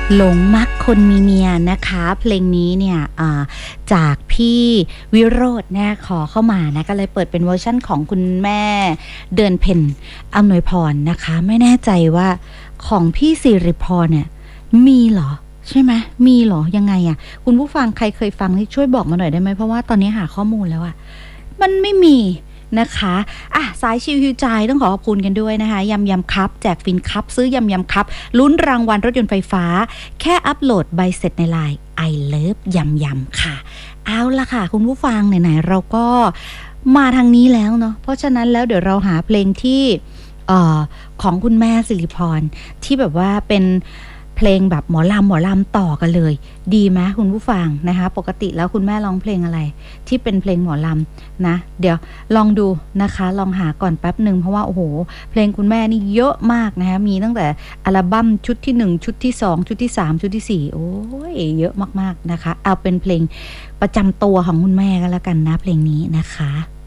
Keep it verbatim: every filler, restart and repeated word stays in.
หลงมักคนมีเมียนะคะเพลงนี้เนี่ยจากพี่วิโรจน์เนี่ยขอเข้ามานะก็เลยเปิดเป็นเวอร์ชั่นของคุณแม่เดือนเพ็ญอำนวยพรนะคะไม่แน่ใจว่าของพี่สิริพรเนี่ยมีเหรอใช่ไหมมีเหรอยังไงอ่ะคุณผู้ฟังใครเคยฟังนี่ช่วยบอกมาหน่อยได้ไหมเพราะว่าตอนนี้หาข้อมูลแล้วอ่ะมันไม่มีนะคะอ่ะสายชิวฮิวใจต้องขอขอบคุณกันด้วยนะคะยำยำคัพแจกฟินคัพซื้อยำยำคัพลุ้นรางวัลรถยนต์ไฟฟ้าแค่อัปโหลดใบเสร็จในไลน์ I love ยำยำค่ะเอาละค่ะคุณผู้ฟังไหนๆเราก็มาทางนี้แล้วเนาะเพราะฉะนั้นแล้วเดี๋ยวเราหาเพลงที่เอ่อของคุณแม่สิริพรที่แบบว่าเป็นเพลงแบบหมอลำหมอลำต่อกันเลยดีไหมคุณผู้ฟังนะคะปกติแล้วคุณแม่ร้องเพลงอะไรที่เป็นเพลงหมอลำนะเดี๋ยวลองดูนะคะลองหาก่อนแป๊บหนึ่งเพราะว่าโอ้โหเพลงคุณแม่นี่เยอะมากนะคะมีตั้งแต่อัลบั้มชุดที่หนึ่งชุดที่สองชุดที่สามชุดที่สี่โอ้ยเยอะมากๆนะคะเอาเป็นเพลงประจำตัวของคุณแม่ก็แล้วกันนะเพลงนี้นะคะ